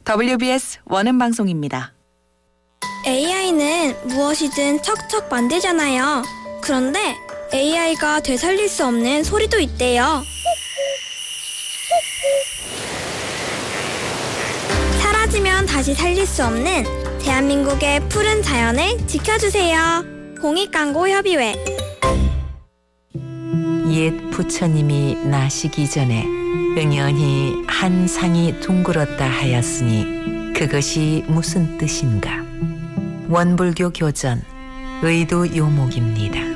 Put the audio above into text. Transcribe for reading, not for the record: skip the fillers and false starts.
WBS 원음 방송입니다. AI는 무엇이든 척척 만들잖아요. 그런데 AI가 되살릴 수 없는 소리도 있대요. 사라지면 다시 살릴 수 없는 대한민국의 푸른 자연을 지켜주세요. 공익광고협의회. 옛 부처님이 나시기 전에 응연히 한 상이 둥글었다 하였으니 그것이 무슨 뜻인가? 원불교 교전 의도 요목입니다.